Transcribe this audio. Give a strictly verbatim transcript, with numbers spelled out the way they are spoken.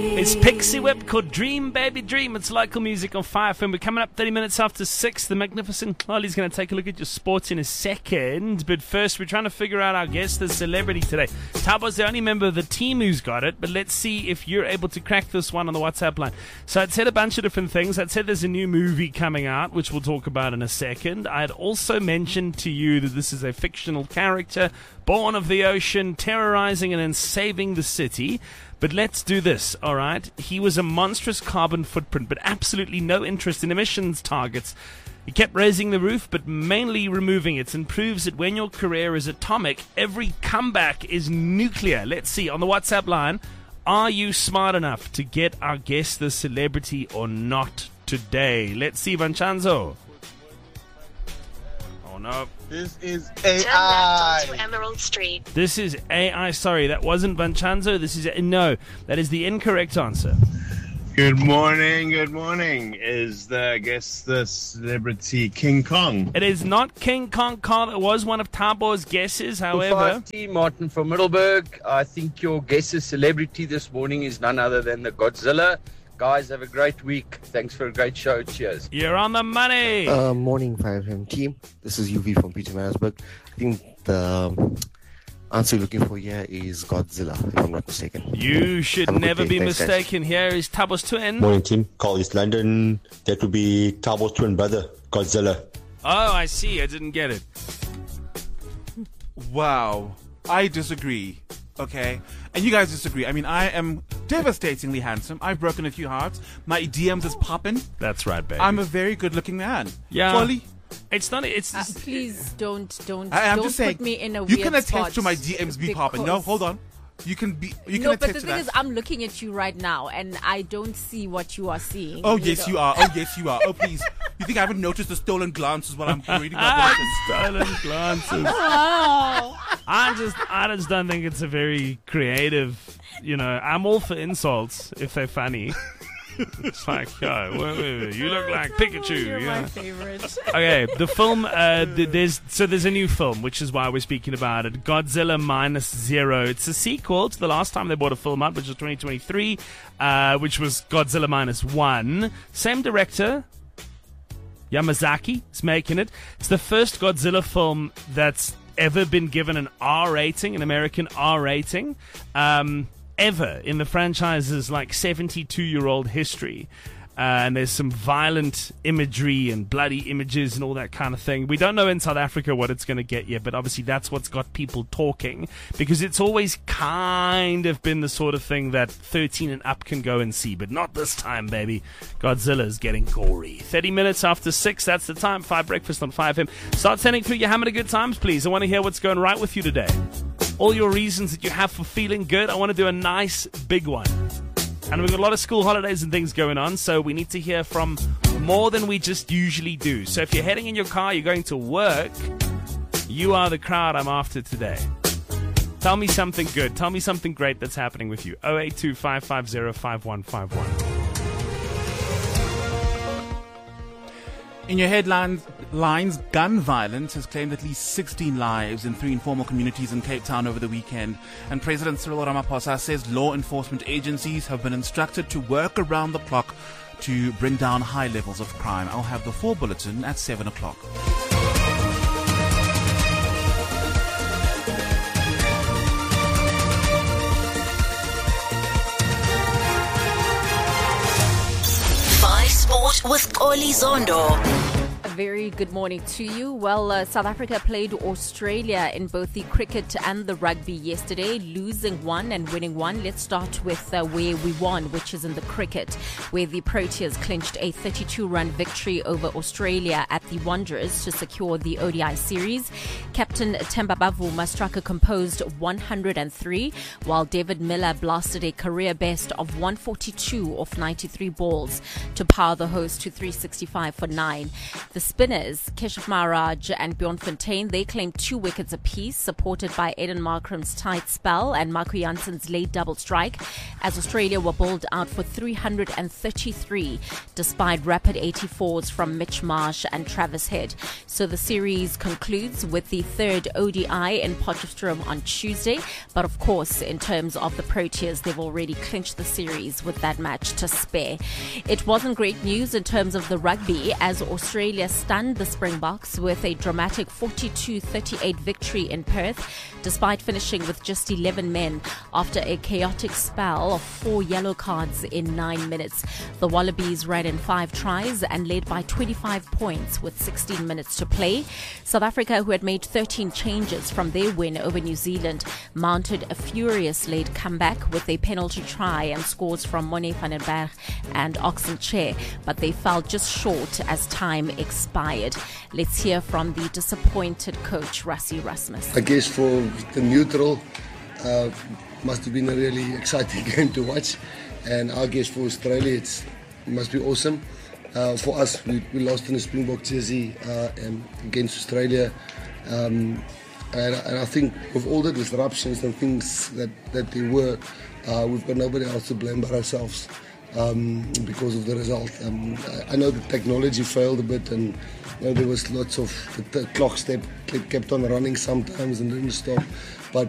It's Pixie Whip called Dream Baby Dream. It's local music on Fire F M. We're coming up thirty minutes after six. The magnificent Chloe's going to take a look at your sports in a second. But first, we're trying to figure out our guest, the celebrity today. Tabo's the only member of the team who's got it, but let's see if you're able to crack this one on the WhatsApp line. So I'd said a bunch of different things. I'd said there's a new movie coming out, which we'll talk about in a second. I'd also mentioned to you that this is a fictional character, born of the ocean, terrorizing and then saving the city. But let's do this, all right? He was a monstrous carbon footprint, but absolutely no interest in emissions targets. He kept raising the roof, but mainly removing it, and proves that when your career is atomic, every comeback is nuclear. Let's see, on the WhatsApp line, are you smart enough to get our guest the celebrity or not today? Let's see, Vanchanzo. Oh, no. This is A I. Turn left onto Emerald Street. This is A I. Sorry, that wasn't Vanchanzo. This is... No, that is the incorrect answer. Good morning, good morning. Is the, I guess, the celebrity King Kong? It is not King Kong. Carl, that was one of Tabo's guesses, however... Party, Martin from Middleburg. I think your guess's celebrity this morning is none other than the Godzilla. Guys, have a great week. Thanks for a great show. Cheers. You're on the money. Uh, morning, five F M team. This is U V from Pietermaritzburg. I think the answer you're looking for here is Godzilla, if I'm not mistaken. You should Have a good never day. be Thanks, guys. mistaken. Here is Tabo's twin. Morning team, call East London. That would be Tabo's twin brother, Godzilla. Oh, I see. I didn't get it. Wow. I disagree. Okay? And you guys disagree. I mean, I am devastatingly handsome. I've broken a few hearts. My D Ms is popping. That's right, baby. I'm a very good looking man. Yeah. Fully. It's not... It's Uh, please don't don't I, I'm don't just saying, put me in a you weird can attest spot to my D Ms be popping. No, because- hold on. You can be. You can no, but attest the to thing that. is, I'm looking at you right now, and I don't see what you are seeing. Oh yes, know. you are. Oh yes, you are. Oh please. You think I haven't noticed the stolen glances while I'm reading my books? Stolen glances. I just, I just don't think it's a very creative. You know, I'm all for insults if they're funny. It's like, yo, wait, wait, wait, you look like Pikachu. You're you my know? favorite. Okay, the film. Uh, th- there's so there's a new film, which is why we're speaking about it. Godzilla Minus Zero. It's a sequel to the last time they brought a film out, which was twenty twenty-three, uh, which was Godzilla Minus One. Same director. Yamazaki is making it. It's the first Godzilla film that's ever been given an R rating, an American R rating, um, ever in the franchise's like seventy-two-year-old history. Uh, and there's some violent imagery and bloody images and all that kind of thing. We don't know in South Africa what it's going to get yet, but obviously that's what's got people talking, because it's always kind of been the sort of thing that thirteen and up can go and see, but not this time, baby. Godzilla's getting gory. thirty minutes after six, that's the time. Five Breakfast on five F M. Start sending through your Hammer to Good Times, please. I want to hear what's going right with you today. All your reasons that you have for feeling good. I want to do a nice big one. And we've got a lot of school holidays and things going on, so we need to hear from more than we just usually do. So if you're heading in your car, you're going to work, you are the crowd I'm after today. Tell me something good. Tell me something great that's happening with you. oh eight two, five five zero, five one five one. In your headlines, lines, gun violence has claimed at least sixteen lives in three informal communities in Cape Town over the weekend. And President Cyril Ramaphosa says law enforcement agencies have been instructed to work around the clock to bring down high levels of crime. I'll have the full bulletin at seven o'clock. Five Sport with Oli Zondo. A very good morning to you. Well, uh, South Africa played Australia in both the cricket and the rugby yesterday, losing one and winning one. Let's start with uh, where we won, which is in the cricket, where the Proteas clinched a thirty-two run victory over Australia at the Wanderers to secure the O D I series. Captain Themba Bavuma struck a composed one hundred three, while David Miller blasted a career best of one forty-two off ninety-three balls to power the host to three sixty-five for nine. The spinners, Keshav Maharaj and Bjorn Fontaine, they claimed two wickets apiece, supported by Aiden Markram's tight spell and Marco Janssen's late double strike, as Australia were bowled out for three hundred thirty-three, despite rapid eighty-fours from Mitch Marsh and Travis Head. So the series concludes with the third O D I in Potchefstroom on Tuesday. But of course, in terms of the Proteas, they've already clinched the series with that match to spare. It wasn't great news in terms of the rugby, as Australia stunned the Springboks with a dramatic forty-two thirty-eight victory in Perth, despite finishing with just eleven men after a chaotic spell of four yellow cards in nine minutes. The Wallabies ran in five tries and led by twenty-five points with sixteen minutes to play. South Africa, who had made thirteen changes from their win over New Zealand, mounted a furious late comeback with a penalty try and scores from Mone van den Berg and Oxenchair, but they fell just short as time expired. Let's hear from the disappointed coach, Rassie Erasmus. I guess for the neutral, uh, must have been a really exciting game to watch, and I guess for Australia it's, it must be awesome. Uh, for us, we, we lost in the Springbok jersey uh, against Australia, um, and, and I think with all the disruptions and things that, that there were, uh, we've got nobody else to blame but ourselves um, because of the result. Um, I, I know the technology failed a bit, and you know, there was lots of the, the clock step kept on running sometimes and didn't stop. But